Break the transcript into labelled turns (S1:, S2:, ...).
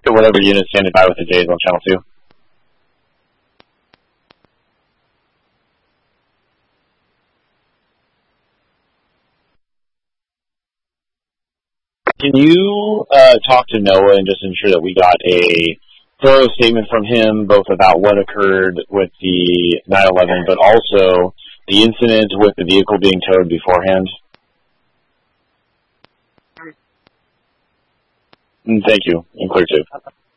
S1: talk to whatever unit standing by with the Jays on channel 2. Can you talk to Noah and just ensure that we got a thorough statement from him, both about what occurred with the 911, but also the incident with the vehicle being towed beforehand? Thank you. And clear too.